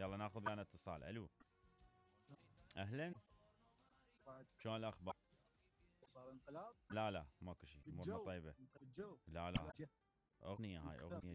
يلا ناخذ معنا اتصال. الو اهلا، شلون الاخبار؟ صار انقلاب؟ لا ماكو شيء، امورنا طيبه. الجو لا اغنيه، هاي اغنيه